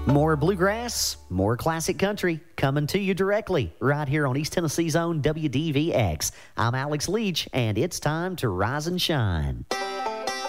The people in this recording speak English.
More bluegrass, more classic country, coming to you directly right here on East Tennessee's own WDVX. I'm Alex Leach, and it's time to rise and shine.